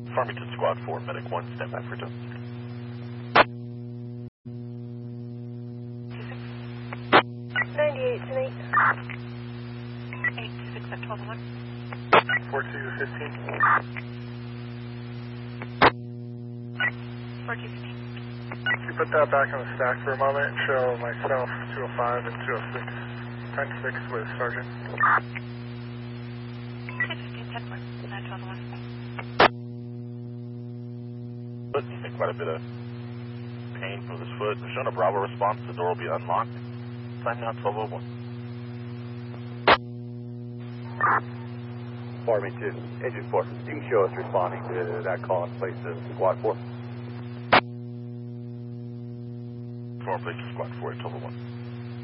Farmington Squad 4, Medic 1, stand by for done. 98 tonight. 826 at 1201. 4215. 4215. Can you put that back on the stack for a moment and show myself 205 and 206. 10-6 with Sergeant. 215, 10 4, 1201. But you think quite a bit of pain from this foot. We're showing a Bravo response. The door will be unlocked. Time now 1201. Farmington, Engine 4. You can show us responding to that call in place of Squad 4. Form place to Squad 4 at 1201.